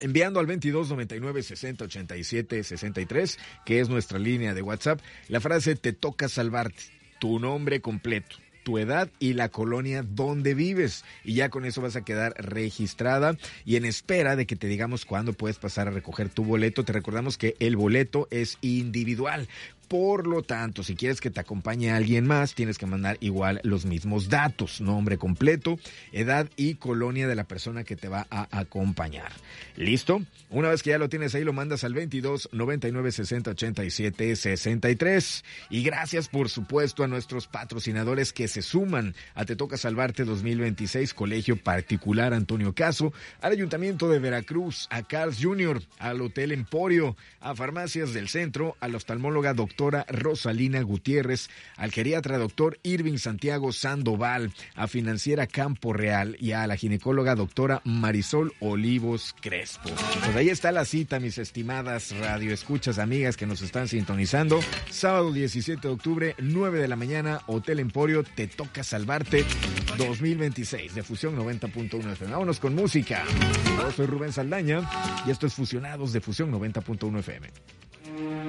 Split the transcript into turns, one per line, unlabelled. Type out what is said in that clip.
enviando al 22 99 60 87 63, que es nuestra línea de WhatsApp, la frase "te toca salvarte", tu nombre completo, tu edad y la colonia donde vives. Y ya con eso vas a quedar registrada y en espera de que te digamos cuándo puedes pasar a recoger tu boleto. Te recordamos que el boleto es individual. Por lo tanto, si quieres que te acompañe alguien más, tienes que mandar igual los mismos datos: nombre completo, edad y colonia de la persona que te va a acompañar. ¿Listo? Una vez que ya lo tienes ahí, lo mandas al 22 99 60 87 63. Y gracias, por supuesto, a nuestros patrocinadores que se suman a Te Toca Salvarte 2026, Colegio Particular Antonio Caso, al Ayuntamiento de Veracruz, a Carl's Jr., al Hotel Emporio, a Farmacias del Centro, a la oftalmóloga doctora Rosalina Gutiérrez, al geriatra doctor Irving Santiago Sandoval, a Financiera Campo Real y a la ginecóloga doctora Marisol Olivos Crespo. Pues ahí está la cita, mis estimadas radioescuchas, amigas que nos están sintonizando. Sábado 17 de octubre, 9 de la mañana, Hotel Emporio, Te Toca Salvarte 2026, de Fusión 90.1 FM. Vámonos con música. Yo soy Rubén Saldaña y esto es Fusionados de Fusión 90.1 FM.